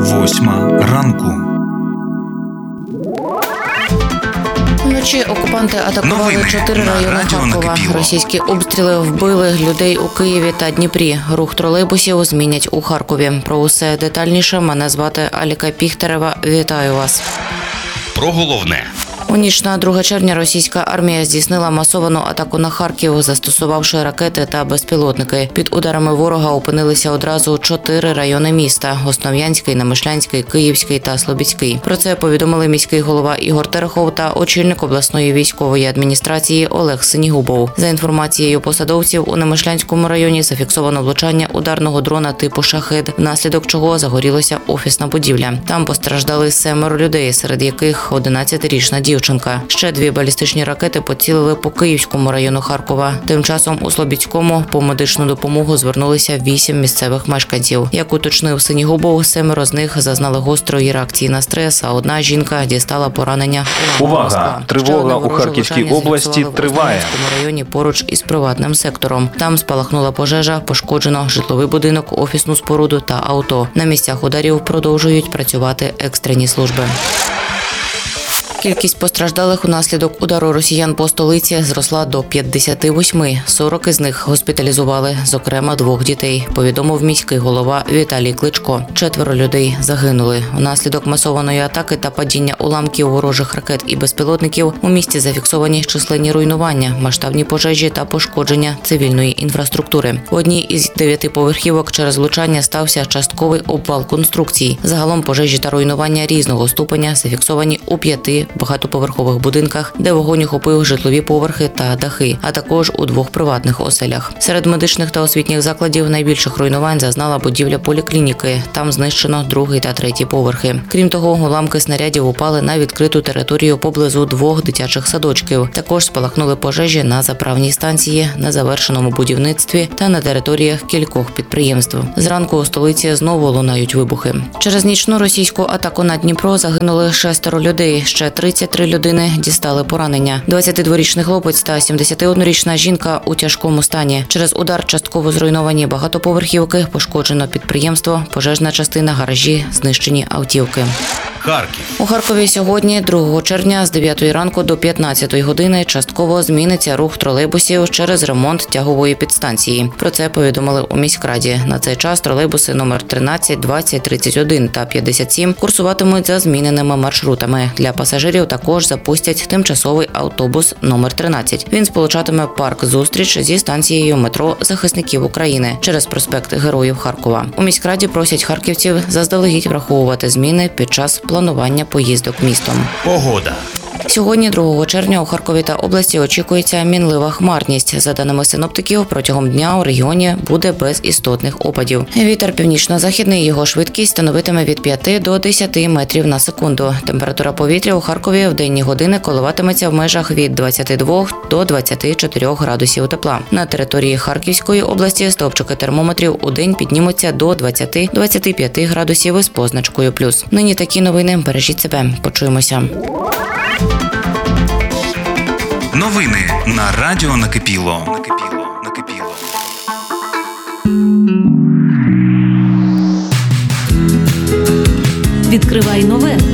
8 ранку. Вночі окупанти атакували Новини 4 на райони радіо Харкова. накипіло. Російські обстріли вбили людей у Києві та Дніпрі. Рух тролейбусів змінять у Харкові. Про усе детальніше. Мене звати Аліка Піхтерева. Вітаю вас. Про головне. У ніч на 2 червня російська армія здійснила масовану атаку на Харків, застосувавши ракети та безпілотники. Під ударами ворога опинилися одразу 4 райони міста – Основ'янський, Немишлянський, Київський та Слобідський. Про це повідомили міський голова Ігор Терехов та очільник обласної військової адміністрації Олег Синігубов. За інформацією посадовців, у Немишлянському районі зафіксовано влучання ударного дрона типу «Шахед», внаслідок чого загорілася офісна будівля. Там постраждали 7 людей, серед яких 11-річна дівчинка. Ще 2 балістичні ракети поцілили по Київському району Харкова. Тим часом у Слобідському по медичну допомогу звернулися 8 місцевих мешканців. Як уточнив Синігубов, 7 з них зазнали гострої реакції на стрес, а одна жінка дістала поранення. Увага! Тривога у Харківській області триває. В Українському районі поруч із приватним сектором. Там спалахнула пожежа, пошкоджено житловий будинок, офісну споруду та авто. На місцях ударів продовжують працювати екстрені служби. Кількість постраждалих унаслідок удару росіян по столиці зросла до 58. 40 із них госпіталізували, зокрема 2 дітей, повідомив міський голова Віталій Кличко. 4 людей загинули. Унаслідок масованої атаки та падіння уламків ворожих ракет і безпілотників у місті зафіксовані численні руйнування, масштабні пожежі та пошкодження цивільної інфраструктури. В одній із 9 поверхівок через влучання стався частковий обвал конструкцій. Загалом пожежі та руйнування різного ступеня зафіксовані у 5 багатоповерхових будинках, де вогонь охопив житлові поверхи та дахи, а також у 2 приватних оселях. Серед медичних та освітніх закладів найбільших руйнувань зазнала будівля поліклініки. Там знищено 2 та 3 поверхи. Крім того, уламки снарядів упали на відкриту територію поблизу 2 дитячих садочків. Також спалахнули пожежі на заправній станції, на завершеному будівництві та на територіях кількох підприємств. Зранку у столиці знову лунають вибухи. Через нічну російську атаку на Дніпро загинули 6 людей. Ще 33 людини дістали поранення. 22-річний хлопець та 71-річна жінка у тяжкому стані. Через удар частково зруйновані багатоповерхівки, пошкоджено підприємство, пожежна частина, гаражі, знищені автівки. Харків. У Харкові сьогодні, 2 червня, з 9 ранку до 15 години частково зміниться рух тролейбусів через ремонт тягової підстанції. Про це повідомили у міськраді. На цей час тролейбуси номер 13, 20, 31 та 57 курсуватимуть за зміненими маршрутами. Для пасажирів також запустять тимчасовий автобус номер 13. Він сполучатиме парк «Зустріч» зі станцією метро «Захисників України» через проспект Героїв Харкова. У міськраді просять харківців заздалегідь враховувати зміни під час планування поїздок містом. Погода. Сьогодні, 2 червня, у Харкові та області очікується мінлива хмарність. За даними синоптиків, протягом дня у регіоні буде без істотних опадів. Вітер північно-західний, його швидкість становитиме від 5 до 10 метрів на секунду. Температура повітря у Харкові в денні години коливатиметься в межах від 22 до 24 градусів тепла. На території Харківської області стовпчики термометрів у день піднімуться до 20-25 градусів із позначкою плюс. Нині такі новини. Бережіть себе. Почуємося. Новини на радіо накипіло. Відкривай нове.